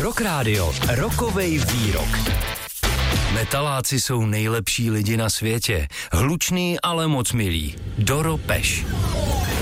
Rock Radio, rokovej výrok. Metaláci jsou nejlepší lidi na světě. Hlučný, ale moc milí. Doro Peš.